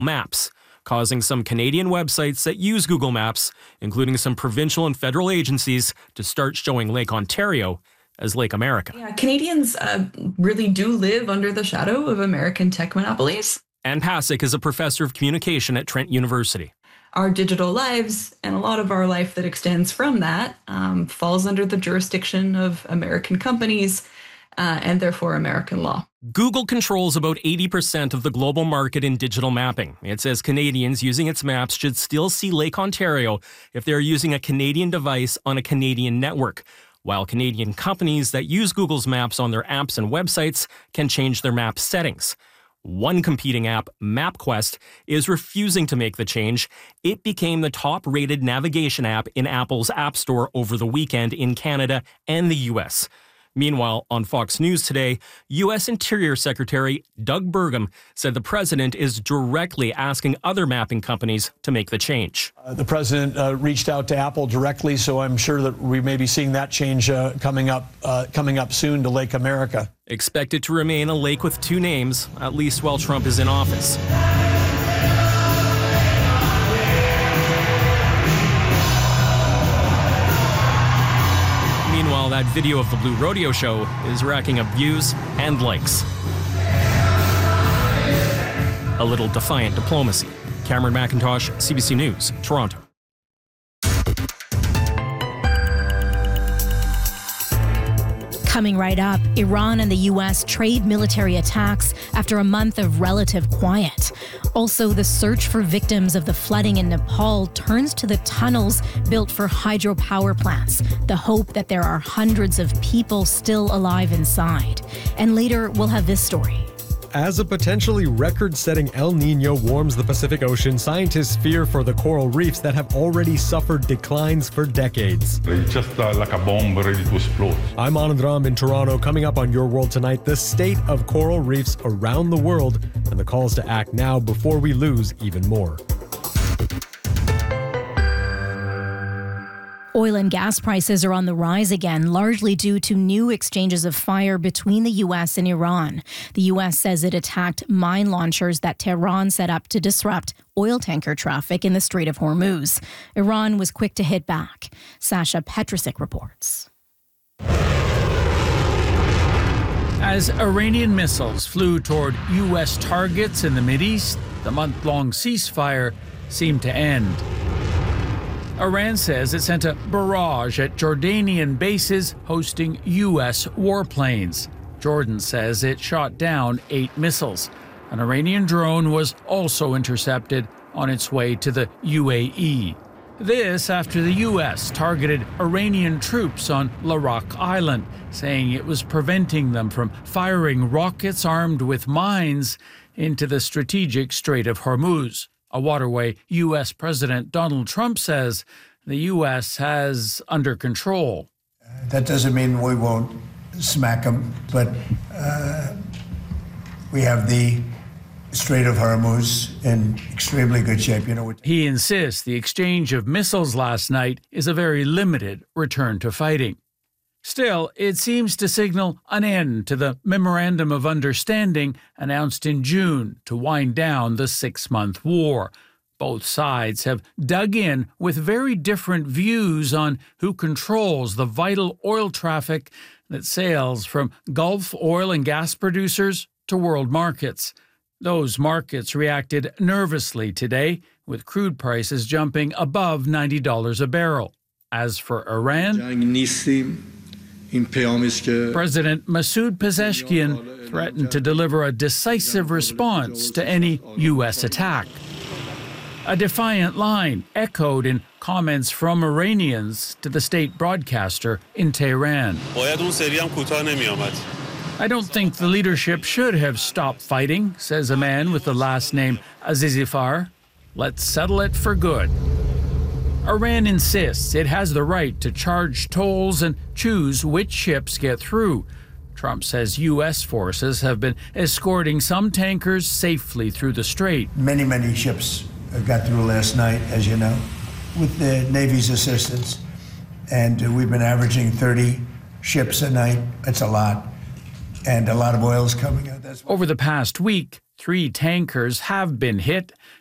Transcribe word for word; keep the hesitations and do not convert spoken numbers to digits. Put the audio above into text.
Maps, causing some Canadian websites that use Google Maps, including some provincial and federal agencies, to start showing Lake Ontario as Lake America. Yeah, Canadians uh, really do live under the shadow of American tech monopolies. Ann Pasek is a professor of communication at Trent University. Our digital lives, and a lot of our life that extends from that, um, falls under the jurisdiction of American companies uh, and therefore American law. Google controls about eighty percent of the global market in digital mapping. It says Canadians using its maps should still see Lake Ontario if they're using a Canadian device on a Canadian network, while Canadian companies that use Google's maps on their apps and websites can change their map settings. One competing app, MapQuest, is refusing to make the change. It became the top-rated navigation app in Apple's App Store over the weekend in Canada and the U S. Meanwhile, on Fox News today, U S Interior Secretary Doug Burgum said the president is directly asking other mapping companies to make the change. Uh, the president uh, reached out to Apple directly, so I'm sure that we may be seeing that change uh, coming up uh, coming up soon to Lake America. Expected to remain a lake with two names, at least while Trump is in office. Meanwhile, that video of the Blue Rodeo show is racking up views and likes. A little defiant diplomacy. Cameron McIntosh, C B C News, Toronto. Coming right up, Iran and the U S trade military attacks after a month of relative quiet. Also, the search for victims of the flooding in Nepal turns to the tunnels built for hydropower plants, the hope that there are hundreds of people still alive inside. And later, we'll have this story. As a potentially record-setting El Niño warms the Pacific Ocean, scientists fear for the coral reefs that have already suffered declines for decades. It's just uh, like a bomb ready to explode. I'm Anand Ram in Toronto. Coming up on Your World Tonight, the state of coral reefs around the world and the calls to act now before we lose even more. Oil and gas prices are on the rise again, largely due to new exchanges of fire between the U S and Iran. The U S says it attacked mine launchers that Tehran set up to disrupt oil tanker traffic in the Strait of Hormuz. Iran was quick to hit back. Sasha Petrusik reports. As Iranian missiles flew toward U S targets in the Mideast, the month-long ceasefire seemed to end. Iran says it sent a barrage at Jordanian bases hosting U S warplanes. Jordan says it shot down eight missiles. An Iranian drone was also intercepted on its way to the U A E. This after the U S targeted Iranian troops on Larak Island, saying it was preventing them from firing rockets armed with mines into the strategic Strait of Hormuz, a waterway U S President Donald Trump says the U S has under control. Uh, that doesn't mean we won't smack them, but uh, we have the Strait of Hormuz in extremely good shape. You know, he insists the exchange of missiles last night is a very limited return to fighting. Still, it seems to signal an end to the Memorandum of Understanding announced in June to wind down the six-month war. Both sides have dug in with very different views on who controls the vital oil traffic that sails from Gulf oil and gas producers to world markets. Those markets reacted nervously today, with crude prices jumping above ninety dollars a barrel. As for Iran, President Masoud Pezeshkian threatened to deliver a decisive response to any U S attack. A defiant line echoed in comments from Iranians to the state broadcaster in Tehran. I don't think the leadership should have stopped fighting, says a man with the last name Azizifar. Let's settle it for good. Iran insists it has the right to charge tolls and choose which ships get through. Trump says U S forces have been escorting some tankers safely through the strait. Many, many ships got through last night, as you know, with the Navy's assistance. And uh, we've been averaging thirty ships a night. That's a lot. And a lot of oil is coming out. That's Over the past week, Three tankers have been hit.